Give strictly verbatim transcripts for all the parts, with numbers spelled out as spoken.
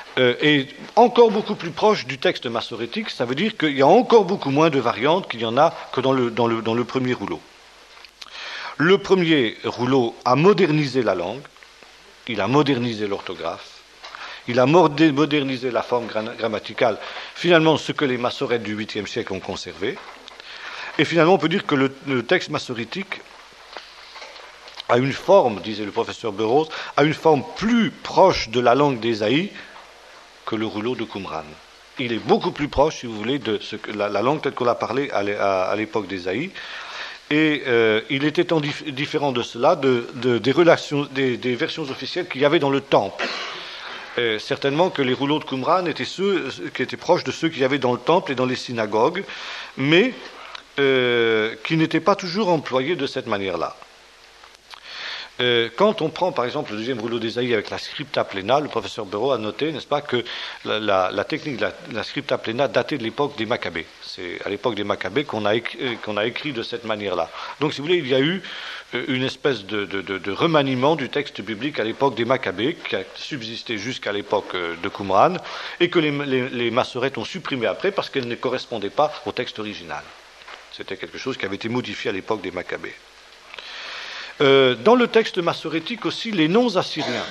euh, est encore beaucoup plus proche du texte massorétique. Ça veut dire qu'il y a encore beaucoup moins de variantes qu'il y en a que dans le, dans le, dans le premier rouleau. Le premier rouleau a modernisé la langue, il a modernisé l'orthographe, il a modernisé la forme grammaticale, finalement ce que les massorètes du huitième siècle ont conservé. Et finalement, on peut dire que le, le texte massorétique a une forme, disait le professeur Burroughs, a une forme plus proche de la langue d'Ésaïe que le rouleau de Qumran. Il est beaucoup plus proche, si vous voulez, de ce que, la, la langue telle qu'on l'a parlé à, à l'époque d'Ésaïe. Et euh, il était en dif- différent de cela de, de, des, relations, des, des versions officielles qu'il y avait dans le temple. Euh, certainement que les rouleaux de Qumran étaient ceux qui étaient proches de ceux qu'il y avait dans le temple et dans les synagogues, mais euh, qui n'étaient pas toujours employés de cette manière-là. Euh, quand on prend par exemple le deuxième rouleau d'Ésaïe avec la scripta plena, le professeur Burroughs a noté, n'est-ce pas, que la, la, la technique de la, la scripta plena datait de l'époque des Maccabées. C'est à l'époque des Maccabées qu'on a, écrit, qu'on a écrit de cette manière-là. Donc, si vous voulez, il y a eu une espèce de, de, de, de remaniement du texte biblique à l'époque des Maccabées, qui a subsisté jusqu'à l'époque de Qumran, et que les, les, les massorètes ont supprimé après parce qu'elles ne correspondaient pas au texte original. C'était quelque chose qui avait été modifié à l'époque des Maccabées. Euh, dans le texte massorétique aussi, les noms assyriens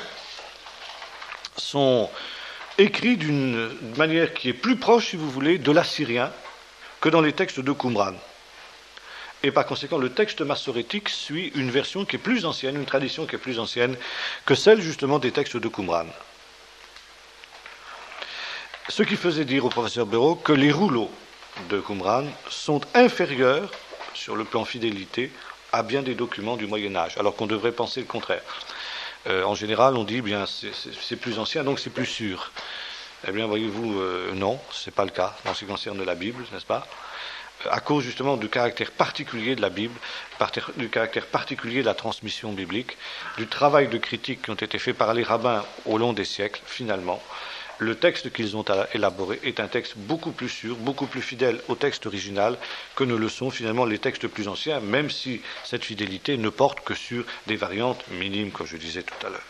sont écrits d'une manière qui est plus proche, si vous voulez, de l'assyrien que dans les textes de Qumran. Et par conséquent, le texte massorétique suit une version qui est plus ancienne, une tradition qui est plus ancienne que celle justement des textes de Qumran. Ce qui faisait dire au professeur Burroughs que les rouleaux de Qumran sont inférieurs, sur le plan fidélité, à bien des documents du Moyen-Âge, alors qu'on devrait penser le contraire. Euh, en général, on dit, bien, c'est, c'est, c'est plus ancien, donc c'est plus sûr. Eh bien, voyez-vous, euh, non, ce n'est pas le cas, en ce qui concerne la Bible, n'est-ce pas ? À cause justement du caractère particulier de la Bible, du caractère particulier de la transmission biblique, du travail de critique qui ont été faits par les rabbins au long des siècles, finalement, le texte qu'ils ont élaboré est un texte beaucoup plus sûr, beaucoup plus fidèle au texte original que ne le sont finalement les textes plus anciens, même si cette fidélité ne porte que sur des variantes minimes, comme je disais tout à l'heure.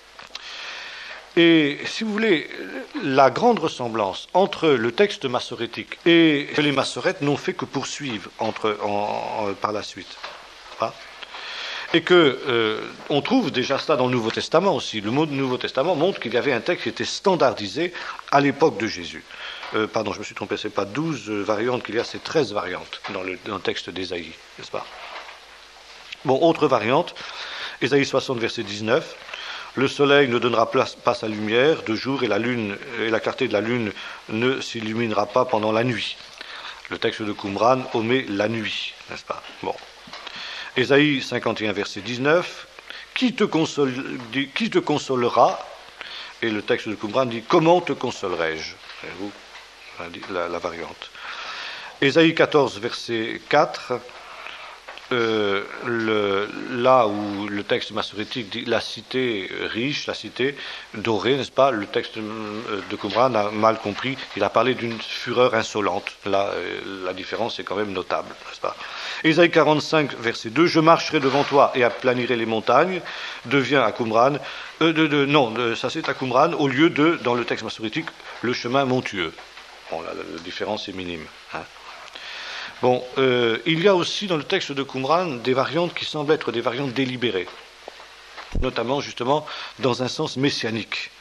Et si vous voulez, la grande ressemblance entre le texte massorétique et que les massorètes n'ont fait que poursuivre entre, en, en, par la suite. Hein, et que euh, on trouve déjà ça dans le Nouveau Testament aussi. Le mot du Nouveau Testament montre qu'il y avait un texte qui était standardisé à l'époque de Jésus. Euh, pardon, je me suis trompé, ce n'est pas douze variantes qu'il y a, c'est treize variantes dans le, dans le texte d'Ésaïe, n'est-ce pas ? Bon, autre variante, Ésaïe soixante, verset dix-neuf. Le soleil ne donnera pas sa lumière de jour et la lune et la clarté de la lune ne s'illuminera pas pendant la nuit. Le texte de Qumran omet la nuit, n'est-ce pas ? Bon. Ésaïe cinquante et un, verset dix-neuf. Qui te, console, dit, qui te consolera ? Et le texte de Qumran dit comment te consolerai-je ? Vous, la, la variante. Ésaïe quatorze, verset quatre. Euh, le, là où le texte massorétique dit la cité riche, la cité dorée, n'est-ce pas ? Le texte de Qumran a mal compris, il a parlé d'une fureur insolente. Là, euh, la différence est quand même notable, n'est-ce pas ? Ésaïe quarante-cinq, verset deux, je marcherai devant toi et aplanirai les montagnes, devient à Qumran, euh, de, de, non, de, ça c'est à Qumran, au lieu de, dans le texte massorétique, le chemin montueux. Bon, la, la, la différence est minime, hein. Bon, euh, il y a aussi dans le texte de Qumran des variantes qui semblent être des variantes délibérées, notamment justement dans un sens messianique,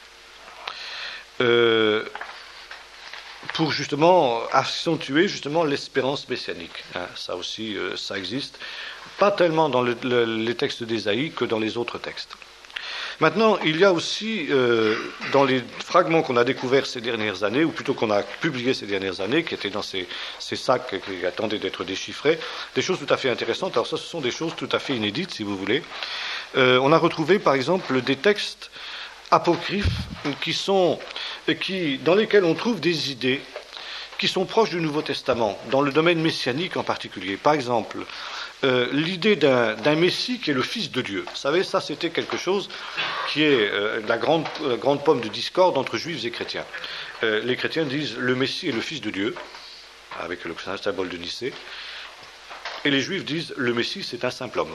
euh, pour justement accentuer justement l'espérance messianique. Hein, ça aussi, euh, ça existe, pas tellement dans le, le, les textes d'Ésaïe que dans les autres textes. Maintenant, il y a aussi, euh, dans les fragments qu'on a découverts ces dernières années, ou plutôt qu'on a publiés ces dernières années, qui étaient dans ces, ces sacs qui attendaient d'être déchiffrés, des choses tout à fait intéressantes. Alors ça, ce sont des choses tout à fait inédites, si vous voulez. Euh, on a retrouvé, par exemple, des textes apocryphes qui sont, qui, dans lesquels on trouve des idées qui sont proches du Nouveau Testament, dans le domaine messianique en particulier. Par exemple, Euh, l'idée d'un, d'un Messie qui est le Fils de Dieu. Vous savez, ça c'était quelque chose qui est euh, la, grande, la grande pomme de discorde entre juifs et chrétiens. Euh, les chrétiens disent le Messie est le Fils de Dieu, avec le symbole de Nicée, et les juifs disent le Messie c'est un simple homme.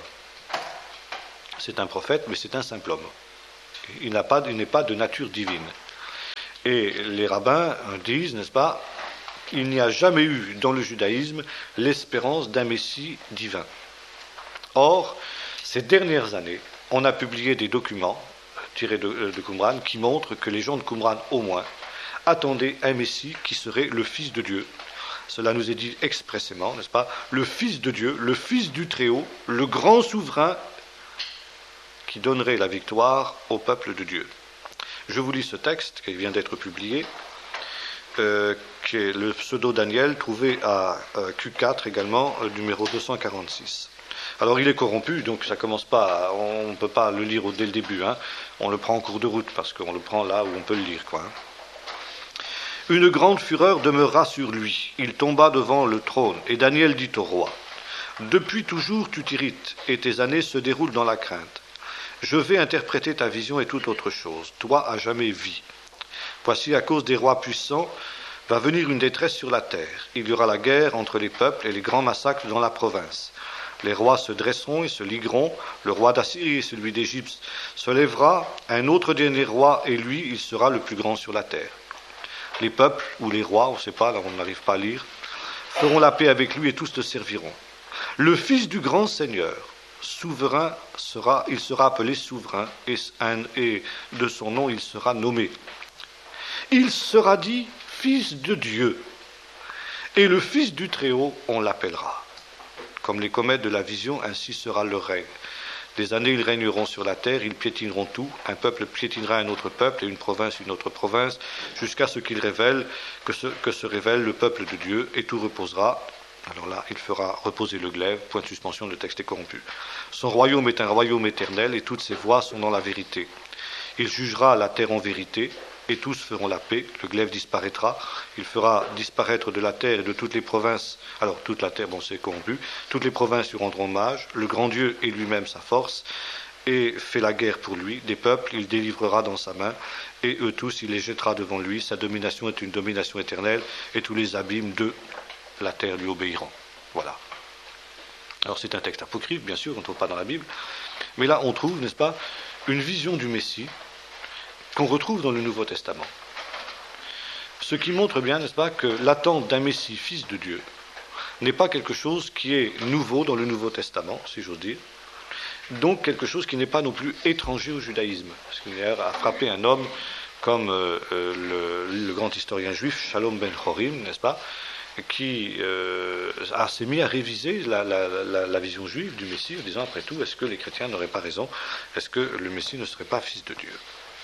C'est un prophète, mais c'est un simple homme. Il n'a pas, il n'est pas de nature divine. Et les rabbins disent, n'est-ce pas, il n'y a jamais eu dans le judaïsme l'espérance d'un Messie divin. Or, ces dernières années, on a publié des documents tirés de, de Qumran qui montrent que les gens de Qumran, au moins, attendaient un Messie qui serait le Fils de Dieu. Cela nous est dit expressément, n'est-ce pas? Le Fils de Dieu, le Fils du Très-Haut, le grand souverain qui donnerait la victoire au peuple de Dieu. Je vous lis ce texte qui vient d'être publié, euh, qui est le pseudo-Daniel, trouvé à euh, Q quatre également, euh, numéro deux cent quarante-six. Alors il est corrompu, donc ça commence pas, à, on ne peut pas le lire dès le début, hein. On le prend en cours de route parce qu'on le prend là où on peut le lire, quoi. Hein. Une grande fureur demeura sur lui. Il tomba devant le trône, et Daniel dit au roi, « Depuis toujours tu t'irrites, et tes années se déroulent dans la crainte. Je vais interpréter ta vision et toute autre chose. Toi, à jamais vis. Voici, à cause des rois puissants, va venir une détresse sur la terre. Il y aura la guerre entre les peuples et les grands massacres dans la province. Les rois se dresseront et se ligueront. Le roi d'Assyrie et celui d'Égypte se lèvera. Un autre dernier roi, et lui, il sera le plus grand sur la terre. Les peuples, ou les rois, on ne sait pas, là on n'arrive pas à lire, feront la paix avec lui et tous le serviront. Le fils du grand Seigneur, souverain, sera, il sera appelé souverain, et, et de son nom il sera nommé. Il sera dit fils de Dieu, et le fils du Très-Haut, on l'appellera. Comme les comètes de la vision, ainsi sera leur règne. Des années, ils régneront sur la terre, ils piétineront tout. Un peuple piétinera un autre peuple et une province une autre province, jusqu'à ce qu'il révèle, que se, que se révèle le peuple de Dieu, et tout reposera. Alors là, il fera reposer le glaive, point de suspension, le texte est corrompu. Son royaume est un royaume éternel, et toutes ses voies sont dans la vérité. Il jugera la terre en vérité, et tous feront la paix, le glaive disparaîtra, il fera disparaître de la terre et de toutes les provinces, alors toute la terre, bon c'est corrompu, toutes les provinces lui rendront hommage, le grand Dieu est lui-même sa force, et fait la guerre pour lui, des peuples il délivrera dans sa main, et eux tous il les jettera devant lui, sa domination est une domination éternelle, et tous les abîmes de la terre lui obéiront. Voilà. Alors c'est un texte apocryphe, bien sûr, on ne trouve pas dans la Bible, mais là on trouve, n'est-ce pas, une vision du Messie, qu'on retrouve dans le Nouveau Testament. Ce qui montre bien, n'est-ce pas, que l'attente d'un Messie, fils de Dieu, n'est pas quelque chose qui est nouveau dans le Nouveau Testament, si j'ose dire, donc quelque chose qui n'est pas non plus étranger au judaïsme. Ce qui a frappé un homme comme euh, le, le grand historien juif Shalom ben Chorim, n'est-ce pas, qui euh, a, s'est mis à réviser la, la, la, la vision juive du Messie, en disant, après tout, est-ce que les chrétiens n'auraient pas raison? Est-ce que le Messie ne serait pas fils de Dieu?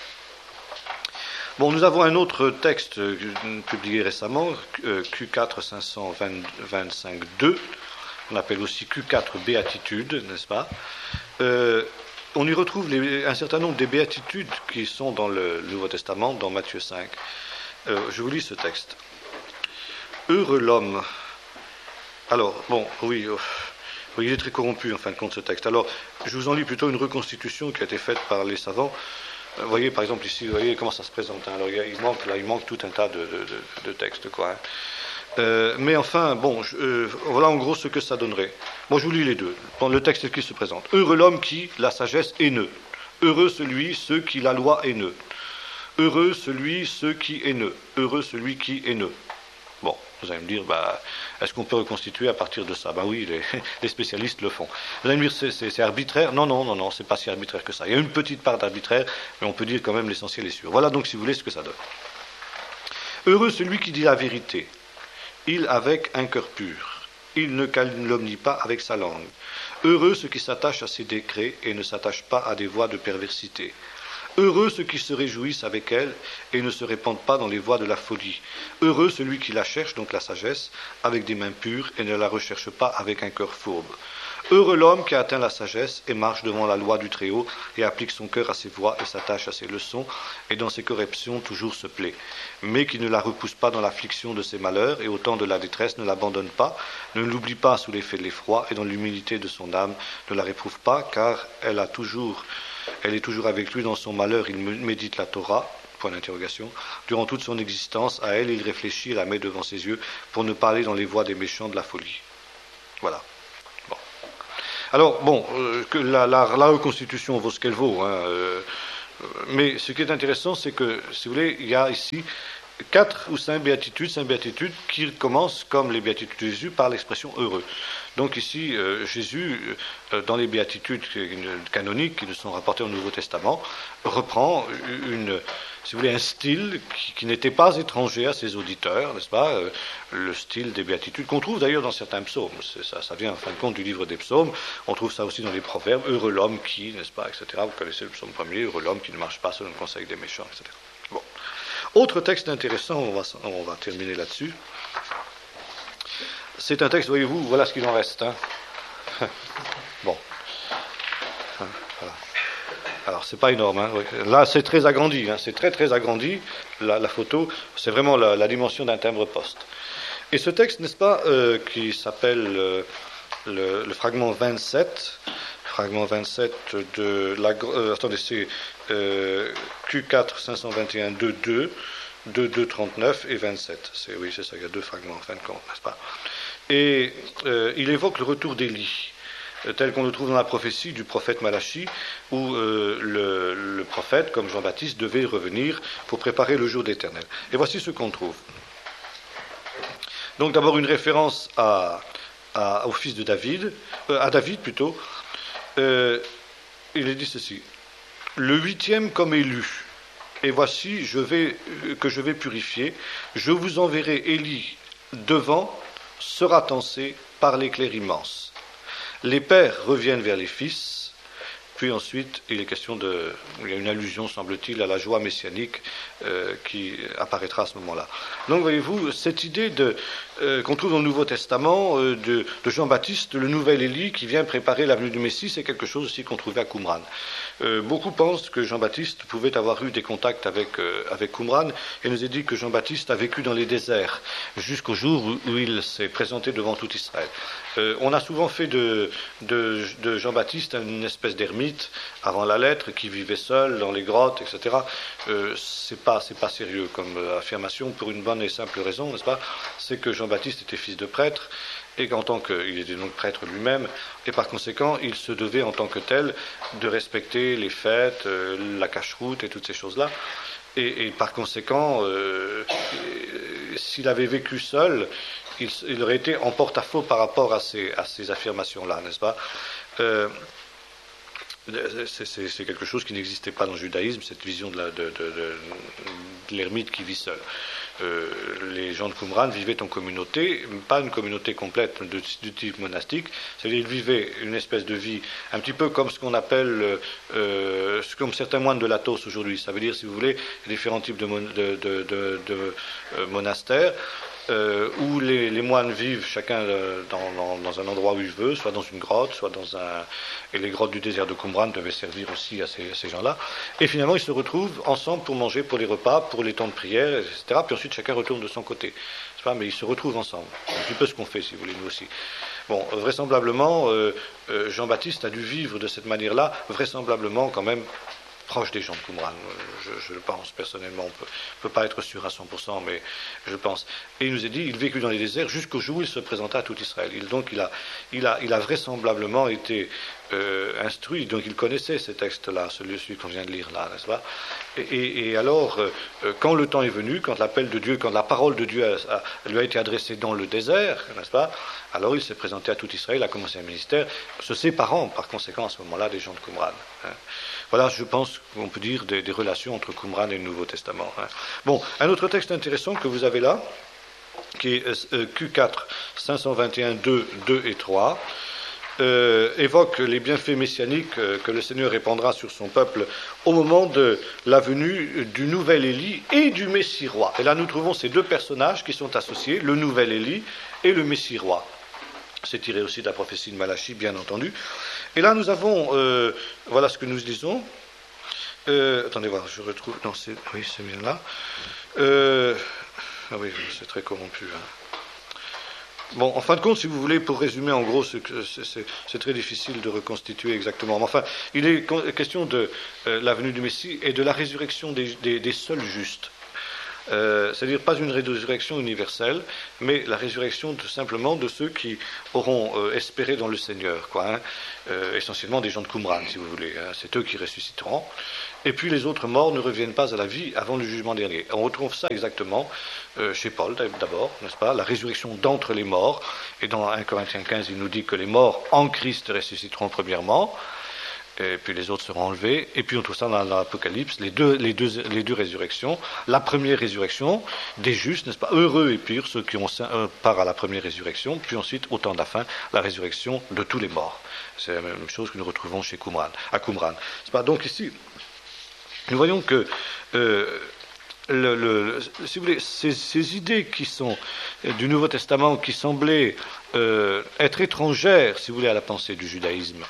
Bon, nous avons un autre texte euh, publié récemment, euh, Q quatre cinq cent vingt-cinq deux, on appelle aussi Q quatre Béatitudes, n'est-ce pas? euh, On y retrouve les, un certain nombre des béatitudes qui sont dans le Nouveau Testament, dans Matthieu cinq. Euh, je vous lis ce texte. Heureux l'homme. Alors, bon, oui, euh, oui, il est très corrompu en fin de compte ce texte. Alors, je vous en lis plutôt une reconstitution qui a été faite par les savants. Vous voyez, par exemple, ici, vous voyez comment ça se présente. Hein. Alors, il manque, là, il manque tout un tas de, de, de, de textes, quoi. Hein. Euh, mais enfin, bon, je, euh, voilà en gros ce que ça donnerait. Bon, je vous lis les deux. Bon, le texte qui se présente. Heureux l'homme qui, la sagesse, haineux. Heureux celui, ceux qui, la loi, haineux. Heureux celui, ceux qui, haineux. Heureux celui qui, haineux. Bon, vous allez me dire, bah, est-ce qu'on peut reconstituer à partir de ça? Ben oui, les, les spécialistes le font. Vous allez me dire, c'est, c'est, c'est arbitraire? Non, non, non, non, c'est pas si arbitraire que ça. Il y a une petite part d'arbitraire, mais on peut dire quand même l'essentiel est sûr. Voilà donc, si vous voulez, ce que ça donne. Heureux celui qui dit la vérité, il avec un cœur pur, il ne calomnie pas avec sa langue. Heureux ceux qui s'attachent à ses décrets et ne s'attachent pas à des voies de perversité. Heureux ceux qui se réjouissent avec elle et ne se répandent pas dans les voies de la folie. Heureux celui qui la cherche, donc la sagesse, avec des mains pures et ne la recherche pas avec un cœur fourbe. Heureux l'homme qui a atteint la sagesse et marche devant la loi du Très-Haut et applique son cœur à ses voies et s'attache à ses leçons et dans ses corrections toujours se plaît, mais qui ne la repousse pas dans l'affliction de ses malheurs et au temps de la détresse ne l'abandonne pas, ne l'oublie pas sous l'effet de l'effroi et dans l'humilité de son âme ne la réprouve pas car elle a toujours... Elle est toujours avec lui dans son malheur, il médite la Torah, point d'interrogation. Durant toute son existence, à elle, il réfléchit et la met devant ses yeux pour ne pas aller dans les voies des méchants de la folie. Voilà. Bon. Alors, bon, euh, que la, la, la reconstitution vaut ce qu'elle vaut. Hein, euh, mais ce qui est intéressant, c'est que, si vous voulez, il y a ici quatre ou cinq béatitudes, cinq béatitudes qui commencent, comme les béatitudes de Jésus, par l'expression heureux. Donc ici, euh, Jésus, euh, dans les béatitudes canoniques qui nous sont rapportées au Nouveau Testament, reprend une, si vous voulez, un style qui, qui n'était pas étranger à ses auditeurs, n'est-ce pas, euh, le style des béatitudes, qu'on trouve d'ailleurs dans certains psaumes. Ça, ça vient en fin de compte du livre des psaumes. On trouve ça aussi dans les proverbes. Heureux l'homme qui, n'est-ce pas, et cetera. Vous connaissez le psaume premier, heureux l'homme qui ne marche pas selon le conseil des méchants, et cetera. Bon. Autre texte intéressant, on va, on va terminer là-dessus. C'est un texte, voyez-vous, voilà ce qu'il en reste. Hein. Bon. Voilà. Alors, c'est pas énorme. Hein. Là, c'est très agrandi. Hein. C'est très, très agrandi, la, la photo. C'est vraiment la, la dimension d'un timbre-poste. Et ce texte, n'est-ce pas, euh, qui s'appelle euh, le, le fragment vingt-sept, fragment vingt-sept de la... Euh, attendez, c'est euh, Q quatre cinq cent vingt et un deux deux, deux deux trente-neuf et vingt-sept. C'est, oui, c'est ça, il y a deux fragments en fin de compte, n'est-ce pas? Et euh, il évoque le retour d'Élie, euh, tel qu'on le trouve dans la prophétie du prophète Malachi, où euh, le, le prophète, comme Jean-Baptiste, devait revenir pour préparer le jour d'Éternel. Et voici ce qu'on trouve. Donc d'abord une référence à, à, au fils de David, euh, à David plutôt. Euh, il est dit ceci: le huitième comme élu, et voici je vais, que je vais purifier, je vous enverrai Élie devant, sera tensé par l'éclair immense. Les pères reviennent vers les fils, puis ensuite il est question de, il y a une allusion semble-t-il à la joie messianique euh, qui apparaîtra à ce moment-là. Donc voyez-vous, cette idée de, euh, qu'on trouve dans le Nouveau Testament euh, de, de Jean-Baptiste, le nouvel Élie qui vient préparer la venue du Messie, c'est quelque chose aussi qu'on trouvait à Qumran. Euh, beaucoup pensent que Jean-Baptiste pouvait avoir eu des contacts avec, euh, avec Qumran, et nous est dit que Jean-Baptiste a vécu dans les déserts jusqu'au jour où, où il s'est présenté devant tout Israël. Euh, on a souvent fait de, de, de Jean-Baptiste une espèce d'ermite avant la lettre, qui vivait seul dans les grottes, et cetera. Euh, c'est pas, c'est pas sérieux comme euh, affirmation, pour une bonne et simple raison, n'est-ce pas? C'est que Jean-Baptiste était fils de prêtre, et qu'en tant que, il était donc prêtre lui-même, et par conséquent, il se devait en tant que tel de respecter les fêtes, euh, la cache-route et toutes ces choses-là. Et, et par conséquent, euh, s'il avait vécu seul, il, il aurait été en porte-à-faux par rapport à ces, à ces affirmations-là, n'est-ce pas? euh, c'est, c'est, c'est quelque chose qui n'existait pas dans le judaïsme, cette vision de, la, de, de, de, de l'ermite qui vit seul. Euh, les gens de Qumran vivaient en communauté, pas une communauté complète de, du type monastique, c'est-à-dire ils vivaient une espèce de vie un petit peu comme ce qu'on appelle, euh, comme certains moines de l'Athos aujourd'hui. Ça veut dire, si vous voulez, différents types de, mon, de, de, de, de euh, monastères. Euh, où les, les moines vivent chacun euh, dans, dans, dans un endroit où il veut, soit dans une grotte, soit dans un... Et les grottes du désert de Qumran devaient servir aussi à ces, à ces gens-là. Et finalement, ils se retrouvent ensemble pour manger, pour les repas, pour les temps de prière, et cetera. Puis ensuite, chacun retourne de son côté. C'est pas, mais ils se retrouvent ensemble. C'est un petit peu ce qu'on fait, si vous voulez, nous aussi. Bon, vraisemblablement, euh, euh, Jean-Baptiste a dû vivre de cette manière-là, vraisemblablement quand même proche des gens de Qumran, je, je le pense personnellement, on peut, ne peut pas être sûr à cent pour cent, mais je le pense. Et il nous est dit, il vécut dans les déserts jusqu'au jour où il se présenta à tout Israël. Il, donc il a, il, a, il a vraisemblablement été euh, instruit, donc il connaissait ces textes-là, celui, celui qu'on vient de lire là, n'est-ce pas? Et, et, et alors, euh, quand le temps est venu, quand l'appel de Dieu, quand la parole de Dieu a, a, lui a été adressée dans le désert, n'est-ce pas? Alors il s'est présenté à tout Israël, a commencé un ministère, se séparant par conséquent à ce moment-là des gens de Qumran. Hein. Voilà, je pense qu'on peut dire des, des relations entre Qumran et le Nouveau Testament. Hein. Bon, un autre texte intéressant que vous avez là, qui est euh, Q quatre cinq cent vingt et un deux, deux et trois, euh, évoque les bienfaits messianiques euh, que le Seigneur répandra sur son peuple au moment de la venue du nouvel Élie et du Messie roi. Et là, nous trouvons ces deux personnages qui sont associés, le nouvel Élie et le Messie roi. C'est tiré aussi de la prophétie de Malachi, bien entendu. Et là, nous avons, euh, voilà ce que nous disons. Euh, attendez voir, je retrouve. Non, c'est, oui, c'est bien là. Euh, ah oui, c'est très corrompu. Hein. Bon, en fin de compte, si vous voulez, pour résumer, en gros, c'est, c'est, c'est très difficile de reconstituer exactement. Mais enfin, il est question de euh, la venue du Messie et de la résurrection des, des, des seuls justes. Euh, c'est-à-dire pas une résurrection universelle, mais la résurrection de, simplement de ceux qui auront euh, espéré dans le Seigneur, quoi, hein, euh, essentiellement des gens de Qumran, si vous voulez, hein, c'est eux qui ressusciteront. Et puis les autres morts ne reviennent pas à la vie avant le jugement dernier. On retrouve ça exactement euh, chez Paul d'abord, n'est-ce pas, la résurrection d'entre les morts, et dans un Corinthiens quinze, il nous dit que les morts en Christ ressusciteront premièrement, et puis les autres seront enlevés, et puis on trouve ça dans l'Apocalypse, les deux, les, deux, les deux résurrections. La première résurrection des justes, n'est-ce pas, heureux et purs, ceux qui ont euh, part à la première résurrection, puis ensuite, au temps de la fin, la résurrection de tous les morts. C'est la même chose que nous retrouvons chez Qumran, à Qumran. C'est pas, donc ici, nous voyons que euh, le, le, si vous voulez, ces, ces idées qui sont euh, du Nouveau Testament, qui semblaient euh, être étrangères, si vous voulez, à la pensée du judaïsme,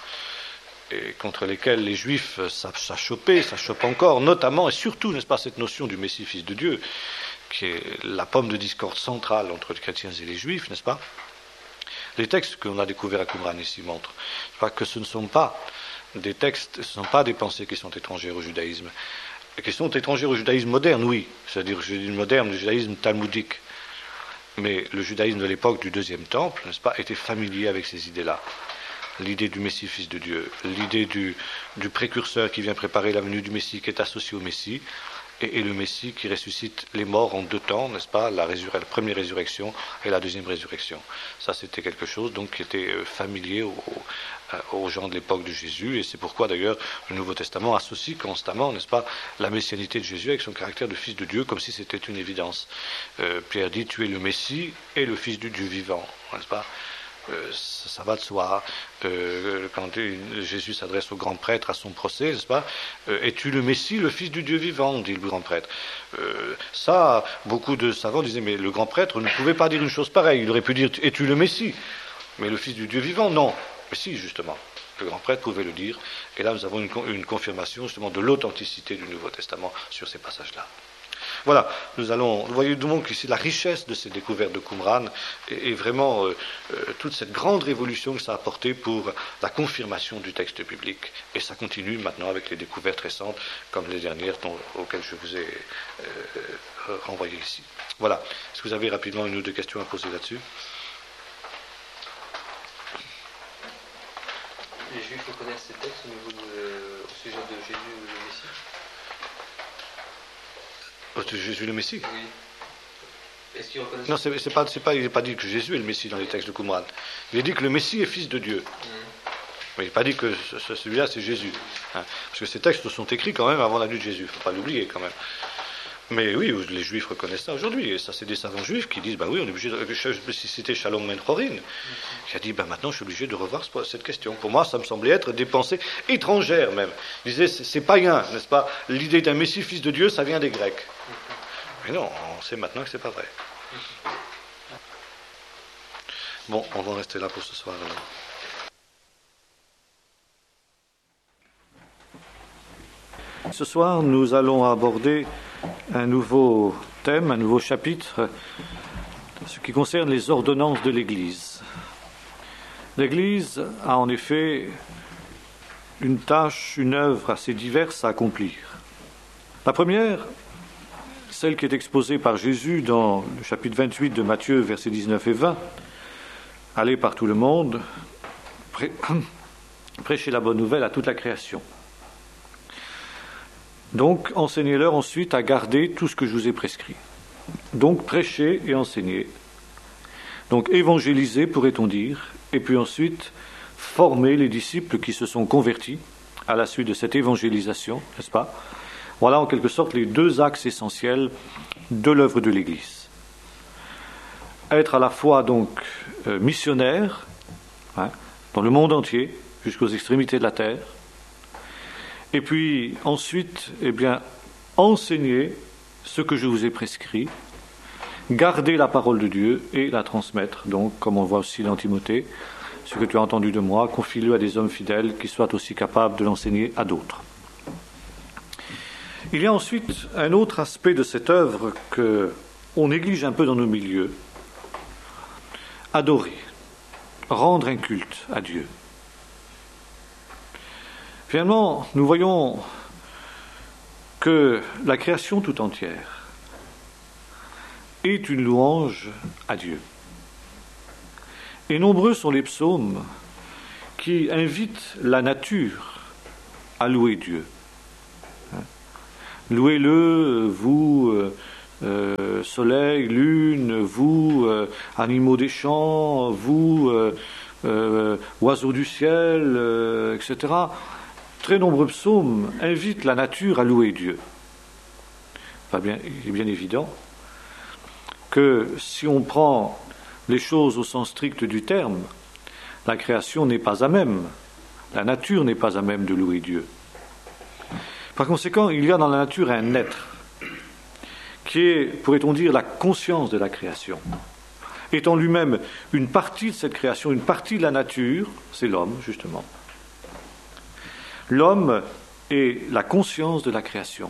et contre lesquels les Juifs, ça, ça chopait, ça chope encore, notamment et surtout, n'est-ce pas, cette notion du Messie, fils de Dieu, qui est la pomme de discorde centrale entre les chrétiens et les Juifs, n'est-ce pas? Les textes que l'on a découverts à Qumran ici montrent pas que ce ne sont pas des textes, ce ne sont pas des pensées qui sont étrangères au judaïsme, qui sont étrangères au judaïsme moderne, oui, c'est-à-dire le judaïsme moderne, le judaïsme talmudique. Mais le judaïsme de l'époque du deuxième temple, n'est-ce pas, était familier avec ces idées-là. L'idée du Messie, fils de Dieu, l'idée du, du précurseur qui vient préparer la venue du Messie, qui est associé au Messie, et, et le Messie qui ressuscite les morts en deux temps, n'est-ce pas, la, résur- la première résurrection et la deuxième résurrection. Ça, c'était quelque chose donc qui était euh, familier au, au, aux gens de l'époque de Jésus, et c'est pourquoi d'ailleurs le Nouveau Testament associe constamment, n'est-ce pas, la messianité de Jésus avec son caractère de fils de Dieu, comme si c'était une évidence. Euh, Pierre dit, tu es le Messie et le fils du Dieu vivant, n'est-ce pas? Euh, ça, ça va de soi. Euh, quand Jésus s'adresse au grand prêtre à son procès, n'est-ce pas, euh, es-tu le Messie, le Fils du Dieu vivant, dit le grand prêtre. Euh, ça, beaucoup de savants disaient, mais le grand prêtre ne pouvait pas dire une chose pareille. Il aurait pu dire, es-tu le Messie, mais le Fils du Dieu vivant, non. Mais si, justement, le grand prêtre pouvait le dire. Et là, nous avons une, une confirmation justement de l'authenticité du Nouveau Testament sur ces passages-là. Voilà, nous allons, vous voyez donc ici la richesse de ces découvertes de Qumran et, et vraiment euh, euh, toute cette grande révolution que ça a apporté pour la confirmation du texte biblique. Et ça continue maintenant avec les découvertes récentes, comme les dernières dont, auxquelles je vous ai euh, euh, renvoyé ici. Voilà, est-ce que vous avez rapidement une ou deux questions à poser là-dessus? Les Juifs reconnaissent ces textes au niveau de, au sujet de Jésus ou du Messie? Jésus le Messie. Oui. Est-ce qu'ils reconnaissent? Non, c'est, c'est pas, c'est pas, il n'est pas dit que Jésus est le Messie dans les textes de Qumran. Il est dit que le Messie est fils de Dieu. Mmh. Mais il n'est pas dit que ce, celui-là c'est Jésus. Hein. Parce que ces textes sont écrits quand même avant la venue de Jésus. Il ne faut pas l'oublier quand même. Mais oui, les Juifs reconnaissent ça aujourd'hui. Et ça, c'est des savants juifs qui disent, ben oui, on est obligé de... C'était Shalom Ben Chorin qui a dit, ben maintenant je suis obligé de revoir cette question. Pour moi, ça me semblait être des pensées étrangères même. Il disait, c'est, c'est païen, n'est-ce pas? L'idée d'un Messie fils de Dieu, ça vient des Grecs. Mais non, on sait maintenant que c'est pas vrai. Bon, on va rester là pour ce soir. Alors. Ce soir, nous allons aborder un nouveau thème, un nouveau chapitre, ce qui concerne les ordonnances de l'Église. L'Église a en effet une tâche, une œuvre assez diverse à accomplir. La première, celle qui est exposée par Jésus dans le chapitre vingt-huit de Matthieu, versets dix-neuf et vingt, « Allez par tout le monde, prê- prêchez la bonne nouvelle à toute la création. » Donc, enseignez-leur ensuite à garder tout ce que je vous ai prescrit. Donc, prêchez et enseignez. Donc, évangéliser, pourrait-on dire, et puis ensuite, former les disciples qui se sont convertis à la suite de cette évangélisation, n'est-ce pas? Voilà en quelque sorte les deux axes essentiels de l'œuvre de l'Église. Être à la fois donc euh, missionnaire, hein, dans le monde entier, jusqu'aux extrémités de la terre, et puis ensuite, eh bien, enseigner ce que je vous ai prescrit, garder la parole de Dieu et la transmettre. Donc, comme on voit aussi dans Timothée, ce que tu as entendu de moi, confie-le à des hommes fidèles qui soient aussi capables de l'enseigner à d'autres. Il y a ensuite un autre aspect de cette œuvre qu'on néglige un peu dans nos milieux. Adorer, rendre un culte à Dieu. Finalement, nous voyons que la création tout entière est une louange à Dieu. Et nombreux sont les psaumes qui invitent la nature à louer Dieu. Louez-le, vous, euh, euh, soleil, lune, vous, euh, animaux des champs, vous, euh, euh, oiseaux du ciel, euh, et cetera. Très nombreux psaumes invitent la nature à louer Dieu. Enfin, bien, il est bien évident que si on prend les choses au sens strict du terme, la création n'est pas à même, la nature n'est pas à même de louer Dieu. Par conséquent, il y a dans la nature un être qui est, pourrait-on dire, la conscience de la création. Étant lui-même une partie de cette création, une partie de la nature, c'est l'homme, justement. L'homme est la conscience de la création.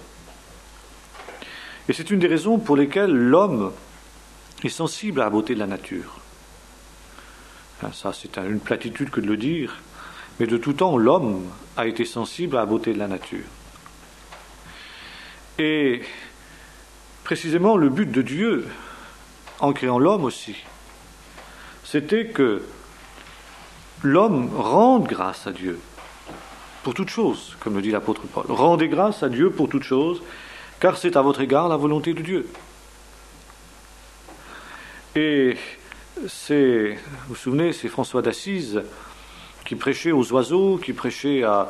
Et c'est une des raisons pour lesquelles l'homme est sensible à la beauté de la nature. Ça, c'est une platitude que de le dire, mais de tout temps, l'homme a été sensible à la beauté de la nature. Et précisément, le but de Dieu, en créant l'homme aussi, c'était que l'homme rende grâce à Dieu pour toute chose, comme le dit l'apôtre Paul. Rendez grâce à Dieu pour toute chose, car c'est à votre égard la volonté de Dieu. Et c'est, vous vous souvenez, c'est François d'Assise qui prêchait aux oiseaux, qui prêchait à,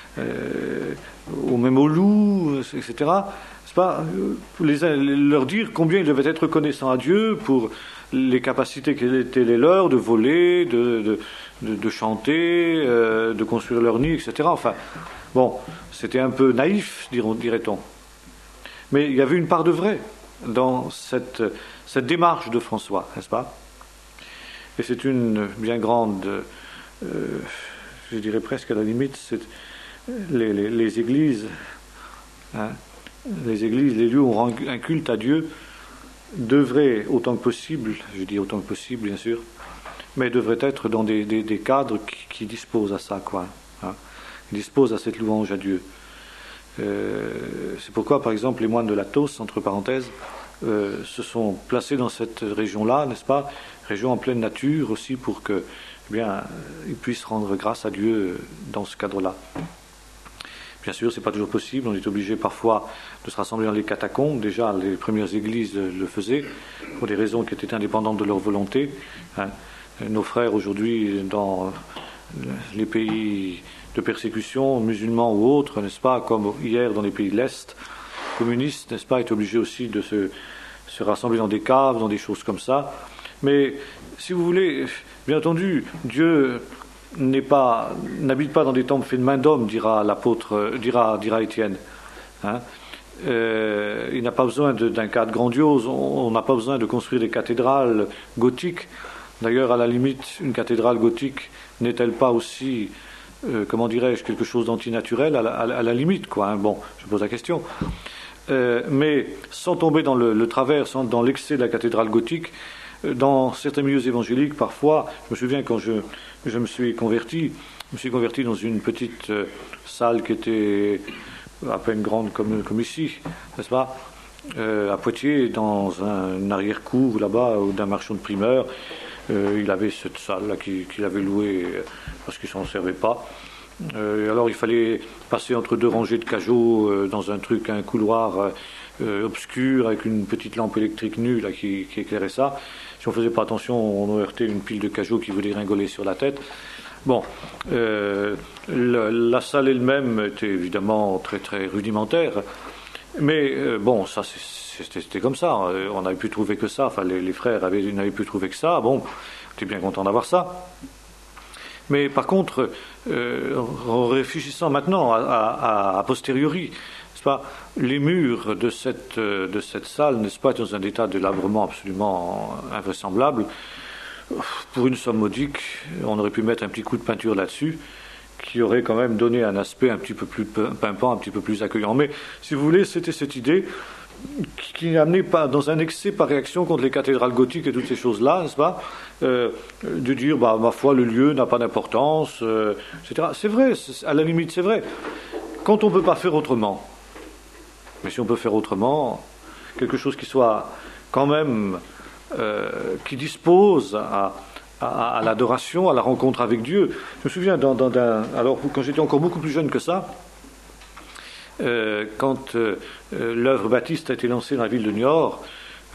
euh, ou même aux loups, et cetera. C'est pas les, leur dire combien ils devaient être reconnaissants à Dieu pour les capacités qui étaient les leurs de voler, de, de, de, de chanter, euh, de construire leur nid, et cetera. Enfin, bon, c'était un peu naïf, dirait-on. Mais il y avait une part de vrai dans cette, cette démarche de François, n'est-ce pas? Et c'est une bien grande, euh, je dirais presque à la limite, c'est les, les, les églises, hein, les églises, les lieux où on rend un culte à Dieu, devraient autant que possible, je dis autant que possible bien sûr, mais devraient être dans des, des, des cadres qui, qui disposent à ça, quoi, hein, qui disposent à cette louange à Dieu. Euh, c'est pourquoi, par exemple, les moines de l'Athos, entre parenthèses, euh, se sont placés dans cette région-là, n'est-ce pas, région en pleine nature aussi, pour que, eh bien, ils puissent rendre grâce à Dieu dans ce cadre-là. Bien sûr, c'est pas toujours possible. On est obligé parfois de se rassembler dans les catacombes. Déjà, les premières églises le faisaient pour des raisons qui étaient indépendantes de leur volonté. Hein. Nos frères aujourd'hui, dans les pays de persécution, musulmans ou autres, n'est-ce pas, comme hier dans les pays de l'Est, communistes, n'est-ce pas, étaient obligés aussi de se, se rassembler dans des caves, dans des choses comme ça. Mais, si vous voulez, bien entendu, Dieu n'est pas, n'habite pas dans des temples faits de main d'homme, dira l'apôtre, dira, dira Étienne. Hein. Euh, il n'a pas besoin de, d'un cadre grandiose, on n'a pas besoin de construire des cathédrales gothiques. D'ailleurs, à la limite, une cathédrale gothique n'est-elle pas aussi, euh, comment dirais-je, quelque chose d'antinaturel à la, à la, à la limite, quoi, hein. Bon, je pose la question. Euh, mais sans tomber dans le, le travers, sans, dans l'excès de la cathédrale gothique, dans certains milieux évangéliques, parfois, je me souviens quand je, je me suis converti, je me suis converti dans une petite euh, salle qui était à peine grande comme, comme ici, n'est-ce pas, euh, à Poitiers, dans un, un arrière-cour là-bas, d'un marchand de primeur. Euh, il avait cette salle-là qu'il, qu'il avait louée parce qu'il ne s'en servait pas. Euh, et alors il fallait passer entre deux rangées de cageots euh, dans un truc, un couloir euh, obscur avec une petite lampe électrique nue là, qui, qui éclairait ça. Si on ne faisait pas attention, on heurtait une pile de cageots qui voulait ringoler sur la tête. Bon, euh, la, la salle elle-même était évidemment très très rudimentaire, mais euh, bon, ça c'était, c'était comme ça. On n'avait pu trouver que ça. Enfin, les, les frères avaient, n'avaient pu trouver que ça. Bon, on était bien content d'avoir ça. Mais par contre, euh, en réfléchissant maintenant à, à, à posteriori, n'est-ce pas, les murs de cette, de cette salle, n'est-ce pas, dans un état de délabrement absolument invraisemblable. Pour une somme modique, on aurait pu mettre un petit coup de peinture là-dessus, qui aurait quand même donné un aspect un petit peu plus pimpant, un petit peu plus accueillant. Mais, si vous voulez, c'était cette idée qui amenait pas dans un excès par réaction contre les cathédrales gothiques et toutes ces choses-là, n'est-ce pas, euh, de dire, bah, ma foi, le lieu n'a pas d'importance, euh, et cetera. C'est vrai, c'est, à la limite, c'est vrai. Quand on ne peut pas faire autrement, mais si on peut faire autrement, quelque chose qui soit quand même, euh, qui dispose à, à, à l'adoration, à la rencontre avec Dieu. Je me souviens, dans, dans, d'un, alors quand j'étais encore beaucoup plus jeune que ça, euh, quand euh, l'œuvre baptiste a été lancée dans la ville de Niort,